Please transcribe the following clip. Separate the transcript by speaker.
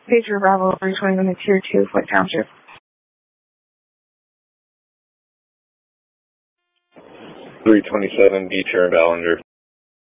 Speaker 1: Pager Bravo 321 Tier 2, Foot Township.
Speaker 2: 327 Beecher and Ballinger.